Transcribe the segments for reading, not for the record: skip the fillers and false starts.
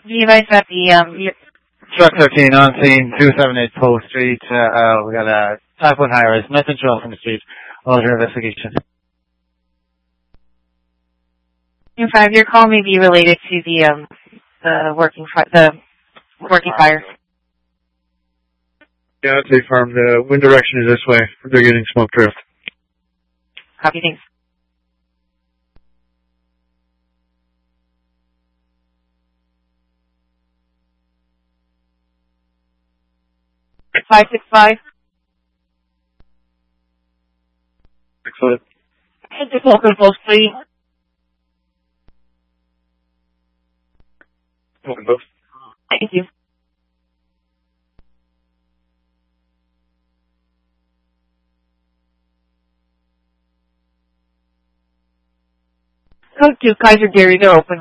You guys at the, Truck 13 on scene, 278 Post Street. We got a type 1 high-rise, nothing wrong on the street. All your investigation. in fact, your call may be related to the working fire. Yeah, State Farm. The wind direction is this way. They're getting smoke drift. Copy, thanks. Five 6-5. Excellent. Just welcome folks, please. Welcome, folks. Thank you. Code 2, Kaiser Dairy, they're open.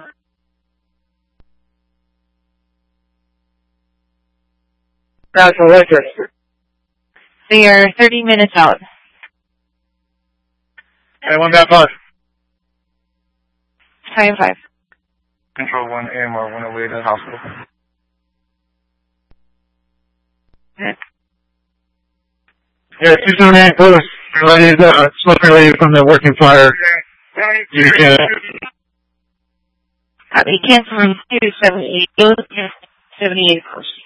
National Electric. They are 30 minutes out. I want that bus. Time 5. Control 1 AMR 108 at hospital. Yeah, 278 Post. Smoke related from the working fire. You can. Copy, cancel from 278, 78 Post.